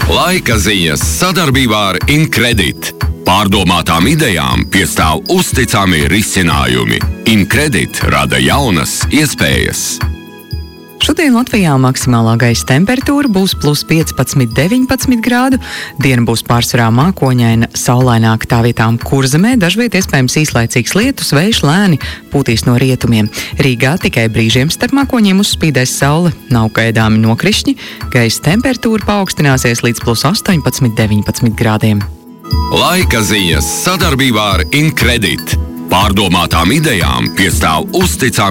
Laika ziņas sadarbībā ar Incredit. Pārdomātām idejām piestāv uzticami risinājumi. Incredit rada jaunas iespējas. Šodien Latvijā maksimālā gaisa temperatūra būs plus 15–19 grādu. Diena būs pārsvarā mākoņaina, saulaināka, tā vietām Kurzemē dažviet iespējams īslaicīgs lietus, vējš lēni pūtīs no rietumiem. Rīgā tikai brīžiem starp mākoņiem uzspīdēs saule, nav gaidāmi nokrišņi, gaisa temperatūra paaugstināsies līdz plus 18–19 grādiem. Laika ziņas sadarbībā ar Incredit. Pārdomātām idejām piestāv uzticami